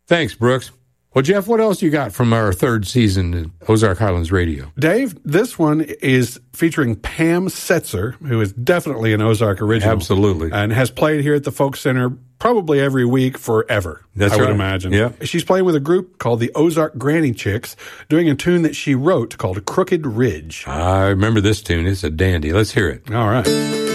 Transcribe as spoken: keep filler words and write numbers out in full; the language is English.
Thanks, Brooks. Well, Jeff, what else you got from our third season at Ozark Highlands Radio? Dave, this one is featuring Pam Setzer, who is definitely an Ozark original. Absolutely. And has played here at the Folk Center probably every week forever. That's I right. would imagine. Yeah. She's playing with a group called the Ozark Granny Chicks, doing a tune that she wrote called Crooked Ridge. I remember this tune. It's a dandy. Let's hear it. All right.